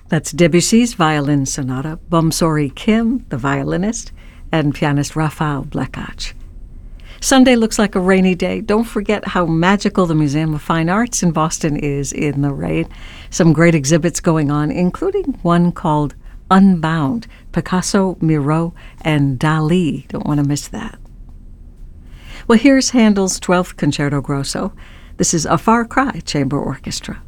That's Debussy's Violin Sonata, Bumsori Kim, the violinist, and pianist Rafael Blekach. Sunday looks like a rainy day. Don't forget how magical the Museum of Fine Arts in Boston is in the rain. Some great exhibits going on, including one called Unbound, Picasso, Miro, and Dali. Don't want to miss that. Well, here's Handel's 12th Concerto Grosso. This is A Far Cry Chamber Orchestra.